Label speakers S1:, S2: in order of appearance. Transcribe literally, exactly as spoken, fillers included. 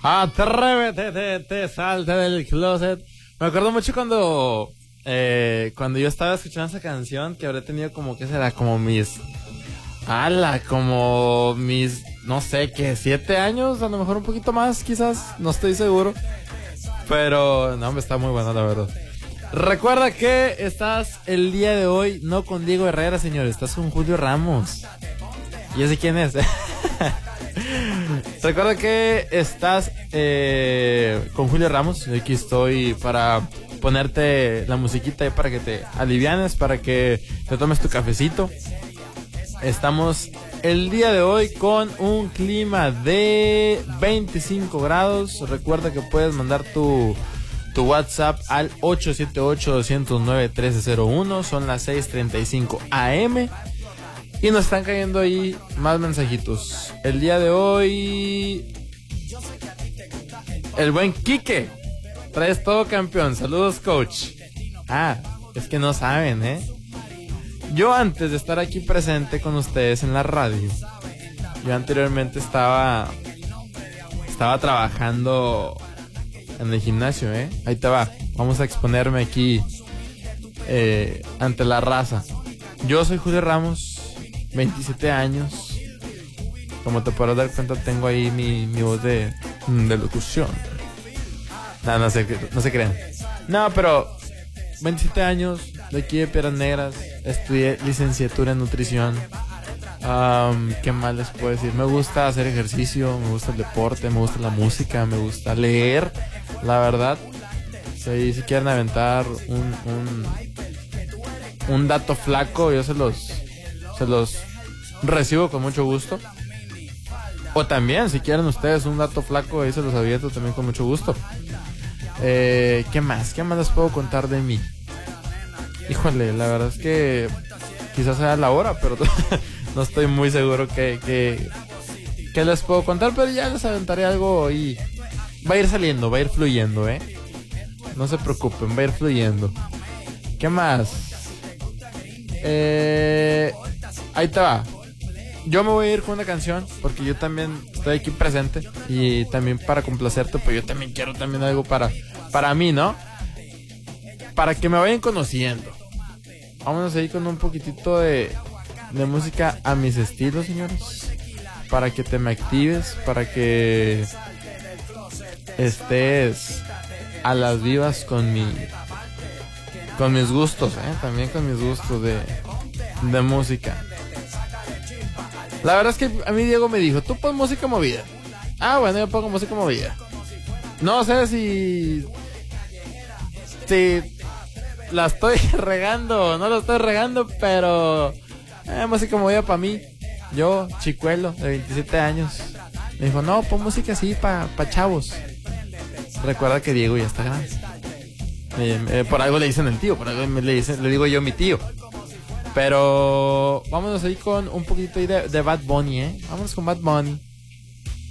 S1: Atrévete, te, te, salte del closet. Me acuerdo mucho cuando eh, cuando yo estaba escuchando esa canción, que habré tenido como, ¿qué será? Como mis... ala, como mis... no sé, ¿qué? ¿Siete años? A lo mejor un poquito más, quizás. No estoy seguro. Pero, no, me está muy bueno, la verdad. Recuerda que estás el día de hoy no con Diego Herrera, señor. Estás con Julio Ramos. ¿Y ese quién es? Recuerda que estás eh, con Julio Ramos. Aquí estoy para ponerte la musiquita ahí para que te alivianes, para que te tomes tu cafecito. Estamos el día de hoy con un clima de veinticinco grados. Recuerda que puedes mandar tu, tu WhatsApp al ocho siete ocho, dos cero nueve, uno tres cero uno. Son las seis treinta y cinco a eme. Y nos están cayendo ahí más mensajitos. El día de hoy, el buen Quique. Traes todo, campeón. Saludos, coach. Ah, es que no saben, ¿eh? Yo antes de estar aquí presente con ustedes en la radio, yo anteriormente estaba estaba trabajando en el gimnasio, ¿eh? Ahí te va. Vamos a exponerme aquí eh, ante la raza. Yo soy Julio Ramos, veintisiete años. Como te podrás dar cuenta, tengo ahí mi, mi voz de, de locución. No, no se, no se crean. No, pero veintisiete años, de aquí de Piedras Negras. Estudié licenciatura en nutrición. Um, ¿Qué más les puedo decir? Me gusta hacer ejercicio, me gusta el deporte, me gusta la música, me gusta leer, la verdad. Si, si quieren aventar un, un, un dato flaco, yo se los, se los recibo con mucho gusto. O también, si quieren ustedes un dato flaco, ahí se los aviento también con mucho gusto. Eh, ¿Qué más? ¿Qué más les puedo contar de mí? Híjole, la verdad es que quizás sea la hora, pero no estoy muy seguro que, que, que les puedo contar, pero ya les aventaré algo y va a ir saliendo, va a ir fluyendo, ¿eh? No se preocupen, va a ir fluyendo. ¿Qué más? Eh, ahí te va. Yo me voy a ir con una canción, porque yo también estoy aquí presente y también para complacerte, pues yo también quiero también algo para, para mí, ¿no? Para que me vayan conociendo. Vámonos a ir con un poquitito de, de música a mis estilos, señores. Para que te me actives, para que estés a las vivas con mi, con mis gustos, ¿eh? También con mis gustos de, de música. La verdad es que a mí Diego me dijo, tú pon música movida. Ah, bueno, yo pongo música movida. No sé si... Si... la estoy regando, no la estoy regando, pero eh, música movida para mí. Yo, chicuelo de veintisiete años, me dijo, no, pon música así para pa chavos. Recuerda que Diego ya está grande. Eh, eh, por algo le dicen el tío, por algo me le, dicen, le digo yo mi tío. Pero vámonos ahí con un poquito de, de Bad Bunny, ¿eh? Vámonos con Bad Bunny.